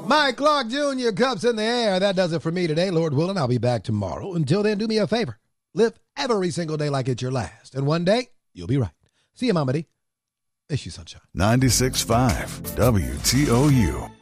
Mike Clark Jr., Cups in the Air. That does it for me today. Lord willing, I'll be back tomorrow. Until then, do me a favor. Live every single day like it's your last. And one day, you'll be right. See you, Mama D. Miss you, sunshine. 96.5 WTOU.